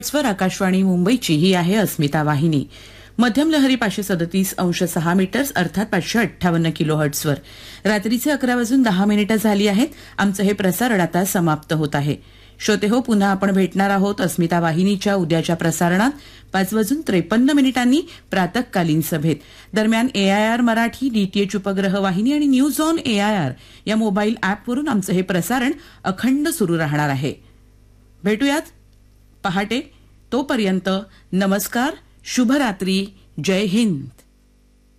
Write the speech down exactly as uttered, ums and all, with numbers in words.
स्वर आकाशवाणी मुंबईची ही आहे अस्मिता वाहिनी. मध्यम लहरी पाचशे सदतीस अंश सहा मीटर्स अर्थात पाचशे अठ्ठावन्न किलो हर्ट्सवर. रात्रीचे अकरा वाजून दहा मिनिटं झाली आहेत. आमचं हे प्रसारण आता समाप्त होत आहे. श्रोते हो, पुन्हा आपण भेटणार आहोत अस्मिता वाहिनीच्या उद्याच्या प्रसारणात पाच वाजून त्रेपन्न मिनिटांनी प्रातःकालीन सभेत. दरम्यान एआयआर मराठी, डीटीएच उपग्रह वाहिनी आणि न्यूज ऑन एआयआर या मोबाईल ॲपवरून आमचं हे प्रसारण अखंड सुरू राहणार आहे. भेटूयात पहाटे. तोपर्यंत नमस्कार, शुभरात्री, जय हिंद.